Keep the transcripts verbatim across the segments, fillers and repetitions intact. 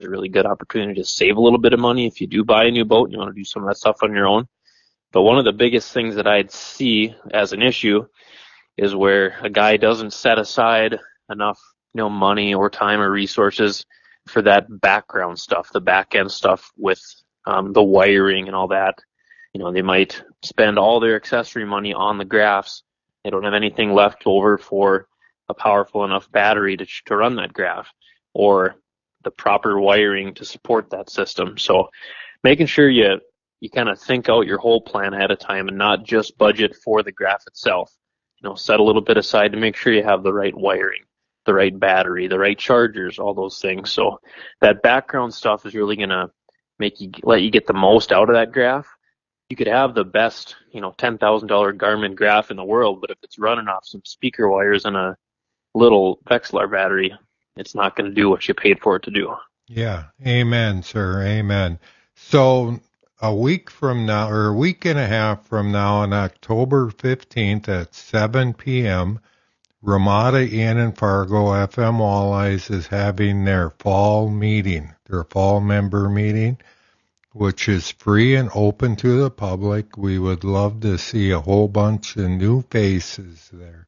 a really good opportunity to save a little bit of money if you do buy a new boat and you want to do some of that stuff on your own. But one of the biggest things that I'd see as an issue is where a guy doesn't set aside enough, you know, money or time or resources for that background stuff, the back end stuff with um, the wiring and all that. You know, they might spend all their accessory money on the graphs. They don't have anything left over for a powerful enough battery to, to run that graph or the proper wiring to support that system. So making sure you you kind of think out your whole plan ahead of time and not just budget for the graph itself. You know, set a little bit aside to make sure you have the right wiring, the right battery, the right chargers, all those things. So that background stuff is really going to make you let you get the most out of that graph. You could have the best, you know, ten thousand dollars Garmin graph in the world, but if it's running off some speaker wires and a little Vexilar battery, it's not going to do what you paid for it to do. Yeah. Amen, sir. Amen. So a week from now, or a week and a half from now, on October fifteenth at seven p.m., Ramada Inn in Fargo, F M Walleyes is having their fall meeting, their fall member meeting, which is free and open to the public. We would love to see a whole bunch of new faces there.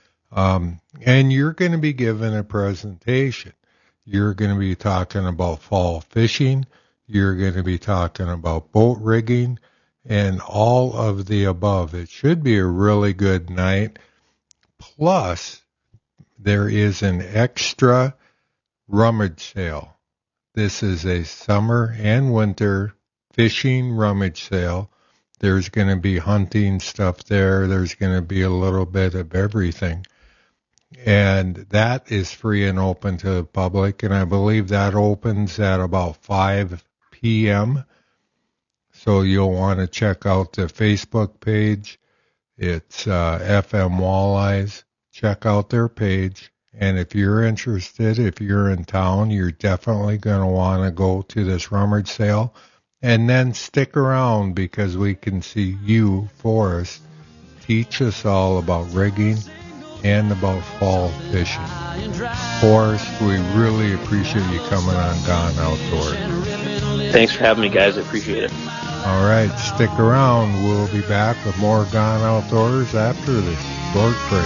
Um, and you're going to be given a presentation. You're going to be talking about fall fishing. You're going to be talking about boat rigging and all of the above. It should be a really good night. Plus, there is an extra rummage sale. This is a summer and winter fishing rummage sale. There's going to be hunting stuff there. There's going to be a little bit of everything. And that is free and open to the public. And I believe that opens at about five p.m. So you'll want to check out the Facebook page. It's uh, F M Walleyes. Check out their page. And if you're interested, if you're in town, you're definitely going to want to go to this rummage sale. And then stick around because we can see you, Forrest, teach us all about rigging and about fall fishing. Forrest, we really appreciate you coming on Gone Outdoors. Thanks for having me, guys. I appreciate it. All right, stick around. We'll be back with more Gone Outdoors after this short break.